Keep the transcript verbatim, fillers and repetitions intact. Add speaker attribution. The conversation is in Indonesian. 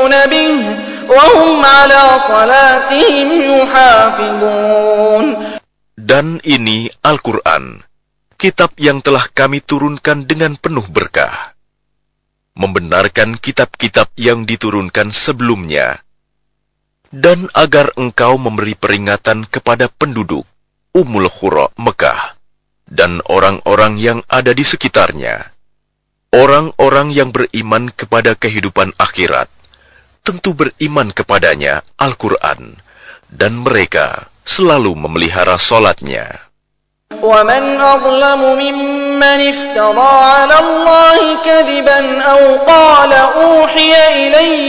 Speaker 1: يؤمنون به وهم على صلاتهم يحافظون.
Speaker 2: Dan ini Al-Quran, kitab yang telah kami turunkan dengan penuh berkah, membenarkan kitab-kitab yang diturunkan sebelumnya, dan agar engkau memberi peringatan kepada penduduk Ummul Qura Mekah dan orang-orang yang ada di sekitarnya, orang-orang yang beriman kepada kehidupan akhirat, tentu beriman kepadanya Al-Quran, dan mereka selalu memelihara solatnya.
Speaker 1: وَمَنْ أَظْلَمُ مِمَّنِ افْتَرَى عَلَى اللَّهِ كَذِبًا أَوْ قَالَ أُوحِيَ إِلَيَّ